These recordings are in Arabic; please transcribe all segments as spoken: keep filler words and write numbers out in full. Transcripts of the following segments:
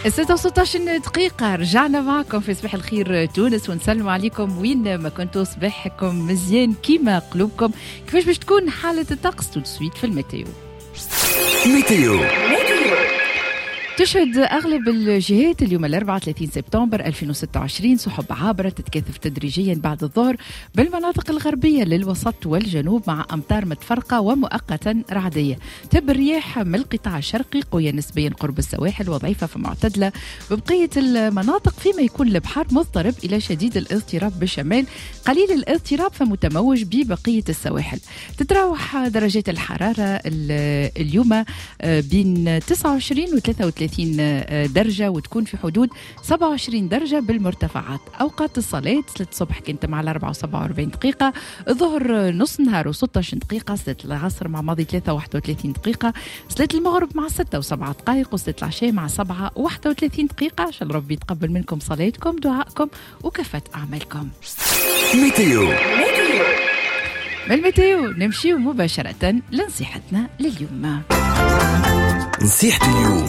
ستة وستة عشر دقيقة رجعنا معكم في صباح الخير تونس، ونسلم عليكم وين ما كنتوا. صباحكم مزيان كيما قلوبكم. كيفاش باش تكون حالة الطقس؟ تو سويت في الميتيو. ميتيو تشهد أغلب الجهات اليوم الأربعاء ثلاثين سبتمبر ألفين وستة وعشرين سحب عابرة تتكاثف تدريجيا بعد الظهر بالمناطق الغربية للوسط والجنوب، مع أمطار متفرقة ومؤقتا رعدية. تب الرياح من القطاع الشرقي قوية نسبيا قرب السواحل وضعيفة فمعتدلة ببقية المناطق، فيما يكون البحر مضطرب إلى شديد الاضطراب بالشمال، قليل الاضطراب فمتموج ببقية السواحل. تتراوح درجات الحرارة اليوم بين تسعة وعشرين و ثلاثة وثلاثين درجة، وتكون في حدود سبعة وعشرين درجة بالمرتفعات. أوقات الصلاة صلاة الصبح كانت مع الأربعة وسبعة وأربعين دقيقة، الظهر نص نهار وستة عشر دقيقة، صلاة العصر مع ماضي ثلاثة وواحد وثلاثين دقيقة، صلاة المغرب مع ستة وسبعة دقائق، وصلاة العشاء مع سبعة وواحد وثلاثين دقيقة. إن شاء الله ربي يتقبل منكم صلاتكم، دعائكم، وكافة أعمالكم. ميتيو من الميتيو نمشي مباشرة لنصيحتنا لليوم. نصيحة اليوم: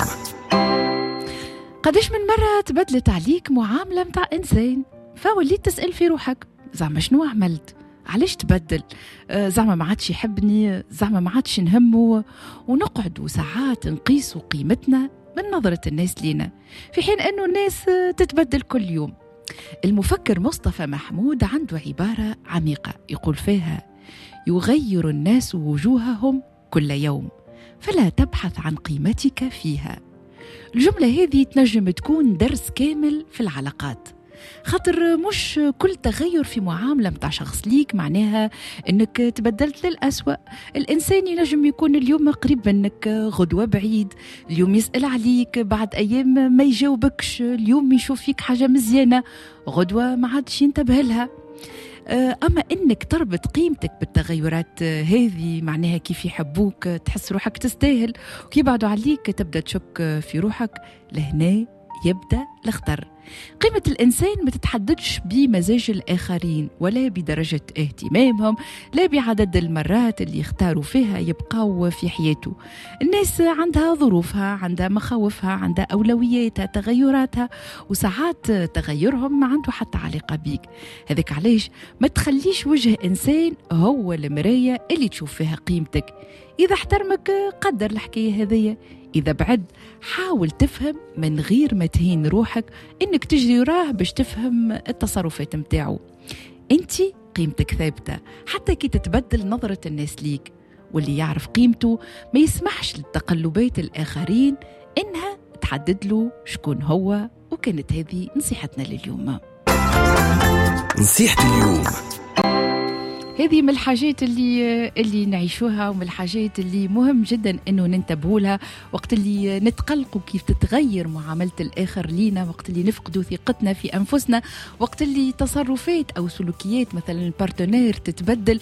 قداش من مرة تبدلت عليك معاملة متاع إنسان فوليت تسأل في روحك زعما شنو عملت؟ علاش تبدل؟ آه زعما ما عادش يحبني؟ زعما ما عادش نهمه؟ ونقعد ساعات نقيسوا قيمتنا من نظرة الناس لينا، في حين أنه الناس تتبدل كل يوم. المفكر مصطفى محمود عنده عبارة عميقة يقول فيها: يغير الناس وجوههم كل يوم فلا تبحث عن قيمتك فيها. الجملة هذه تنجم تكون درس كامل في العلاقات، خاطر مش كل تغير في معاملة متاع شخص ليك معناها انك تبدلت للأسوأ. الإنسان ينجم يكون اليوم قريب منك غدوة بعيد، اليوم يسأل عليك، بعد أيام ما يجاوبكش، اليوم يشوف فيك حاجة مزيانة، غدوة ما عادش ينتبه لها. أما إنك تربط قيمتك بالتغيرات هذه معناها كيف يحبوك تحس روحك تستاهل، وكي بعدوا عليك تبدأ تشك في روحك. لهنا يبدأ الخطر. قيمة الإنسان ما تتحددش بمزاج الآخرين ولا بدرجة اهتمامهم، لا بعدد المرات اللي يختاروا فيها يبقوا في حياته. الناس عندها ظروفها، عندها مخاوفها، عندها أولوياتها، تغيراتها، وساعات تغيرهم ما عنده حتى علاقة بيك. هذاك علاش ما تخليش وجه إنسان هو المراية اللي تشوف فيها قيمتك. إذا احترمك قدر الحكاية هذية، إذا بعد حاول تفهم من غير ما تهين روحك إنك تجري وراه باش تفهم التصرفات متاعه. أنتي قيمتك ثابتة حتى كي تتبدل نظرة الناس ليك، واللي يعرف قيمته ما يسمحش للتقلبات الآخرين إنها تحدد له شكون هو. وكانت هذه نصيحتنا لليوم. نصيحة اليوم: هذه من الحاجات اللي اللي نعيشوها، ومن الحاجات اللي مهم جدا انه ننتبهوا لها وقت اللي نتقلقوا كيف تتغير معاملة الآخر لينا، وقت اللي نفقدوا ثقتنا في أنفسنا، وقت اللي تصرفات أو سلوكيات مثلا البارتنير تتبدل.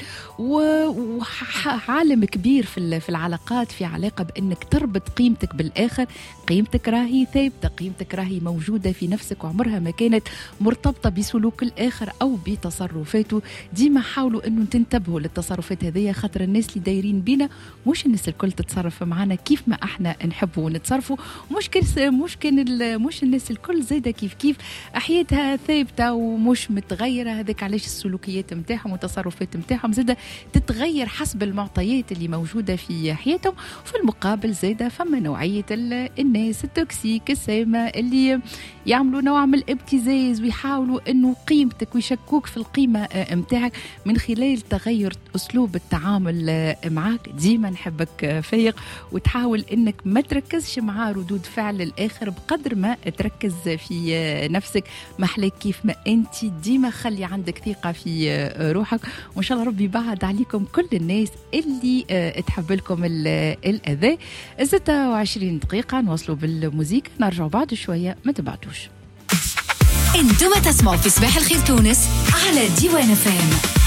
وعالم كبير في في العلاقات في علاقة بأنك تربط قيمتك بالآخر. قيمتك راهي ثابتة، قيمتك راهي موجودة في نفسك، وعمرها ما كانت مرتبطة بسلوك الآخر أو بتصرفاته. ديما حاولوا أنه تنتبهوا للتصرفات هذه، خاطر الناس اللي دايرين بينا مش الناس الكل تتصرف معنا كيف ما احنا نحبوا ونتصرفوا، مش مش كان مش الناس الكل زايده كيف كيف حياتها ثابته ومش متغيره. هذاك علاش السلوكيات نتاعهم والتصرفات نتاعهم زاده تتغير حسب المعطيات اللي موجوده في حياتهم. وفي المقابل زاده فما نوعيه الناس التوكسيك السامه اللي يعملوا نوع من الابتزاز ويحاولوا انه قيمتك ويشكوك في القيمه نتاعك من خلال تغير أسلوب التعامل معك. ديما نحبك فايق وتحاول إنك ما تركزش مع ردود فعل الآخر بقدر ما تركز في نفسك. محلك كيف ما أنت ديما خلي عندك ثقة في روحك، وإن شاء الله ربي بعد عليكم كل الناس اللي تحب لكم الأذى. ستة وعشرين دقيقة نوصلوا بالموسيقى، نرجع بعد شوية، ما تبعدوش. انتم تسمعوا في صباح الخير تونس على ديوان فام.